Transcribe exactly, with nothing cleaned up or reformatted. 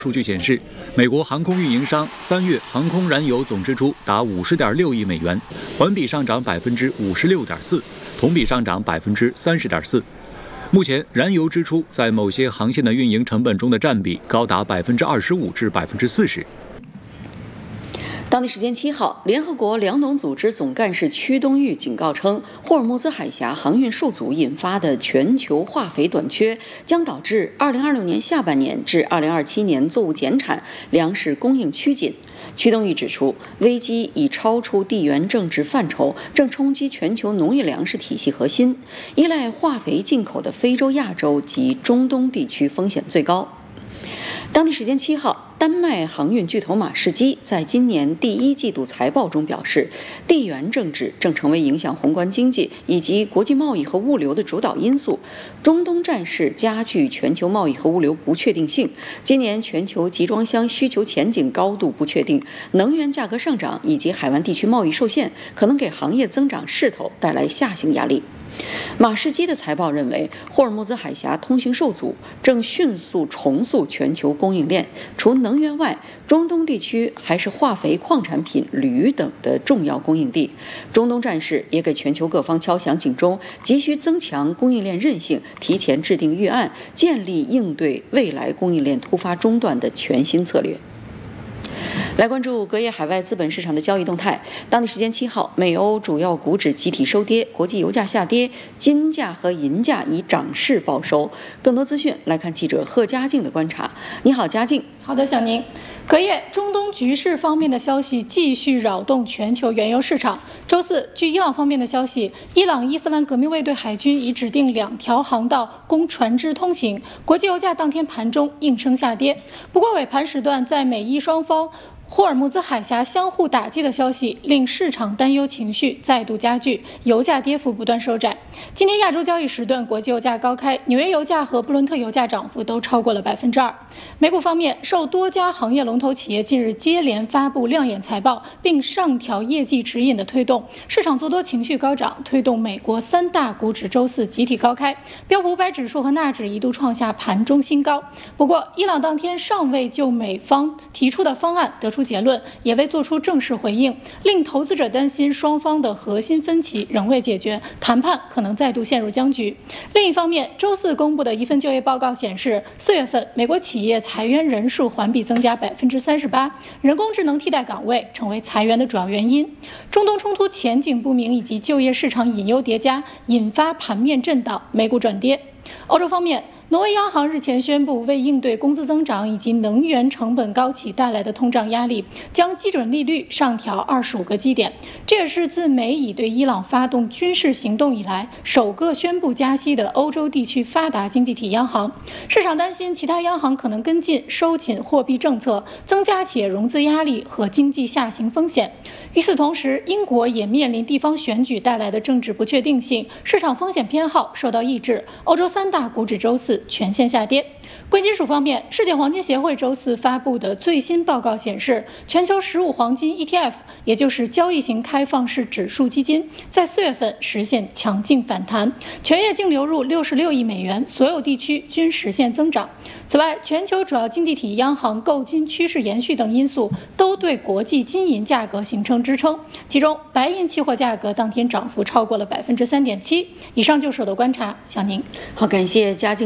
数据显示，美国航空运营商三月航空燃油总支出达五十点六亿美元，环比上涨百分之五十六点四，同比上涨百分之三十点四。目前，燃油支出在某些航线的运营成本中的占比高达百分之二十五至百分之四十。 当地时间七号，联合国粮农组织总干事屈冬玉警告称，霍尔木兹海峡航运受阻引发的全球化肥短缺，将导致二零二六年下半年至二零二七年作物减产，粮食供应趋紧。屈冬玉指出，危机已超出地缘政治范畴，正冲击全球农业粮食体系核心，依赖化肥进口的非洲、亚洲及中东地区风险最高。当地时间七号，丹麦航运巨头马士基在今年第一季度财报中表示，地缘政治正成为影响宏观经济以及国际贸易和物流的主导因素。中东战事加剧全球贸易和物流不确定性，今年全球集装箱需求前景高度不确定，能源价格上涨以及海湾地区贸易受限，可能给行业增长势头带来下行压力。马士基的财报认为，霍尔木兹海峡通行受阻，正迅速重塑全球供应链。除能源外，中东地区还是化肥、矿产品、铝等的重要供应地。中东战事也给全球各方敲响警钟，急需增强供应链韧性，提前制定预案，建立应对未来供应链突发中断的全新策略。来关注隔夜海外资本市场的交易动态。当地时间七号，美欧主要股指集体收跌，国际油价下跌，金价和银价以涨势报收。更多资讯来看记者贺佳静的观察。你好，佳静。 好的，小宁。隔夜，中东局势方面的消息继续扰动全球原油市场。周四，据伊朗方面的消息，伊朗伊斯兰革命卫队海军已指定两条航道供船只通行。国际油价当天盘中应声下跌，不过尾盘时段在美伊双方霍尔木兹海峡相互打击的消息，令市场担忧情绪再度加剧，油价跌幅不断收窄。今天亚洲交易时段，国际油价高开，纽约油价和布伦特油价涨幅都超过了百分之二。美股方面，受多家行业龙头企业近日接连发布亮眼财报，并上调业绩指引的推动，市场做多情绪高涨，推动美国三大股指周四集体高开，标普五百指数和纳指一度创下盘中新高。不过，伊朗当天尚未就美方提出的方案得出结论，也未做出正式回应，令投资者担心双方的核心分歧仍未解决，谈判可能再度陷入僵局。另一方面，周四公布的一份就业报告显示，四月份美国企业裁员人数环比增加百分之三十八，人工智能替代岗位成为裁员的主要原因。中东冲突前景不明以及就业市场隐忧叠加，引发盘面震荡，美股转跌。欧洲方面，挪威央行日前宣布，为应对工资增长以及能源成本高企带来的通胀压力，将基准利率上调二十五个基点。这也是自美以对伊朗发动军事行动以来，首个宣布加息的欧洲地区发达经济体央行。市场担心其他央行可能跟进收紧货币政策，增加企业融资压力和经济下行风险。与此同时，英国也面临地方选举带来的政治不确定性，市场风险偏好受到抑制。欧洲三大股指周四全线下跌。贵金属方面，世界黄金协会周四发布的最新报告显示，全球十五黄金 E T F， 也就是交易型开放式指数基金，在四月份实现强劲反弹，全月净流入六十六亿美元，所有地区均实现增长。此外，全球主要经济体央行购金趋势延续等因素都对国际金银价格形成支撑，其中白银期货价格当天涨幅超过了百分之三点七。以上就是我的观察，小宁。 好，感谢佳静。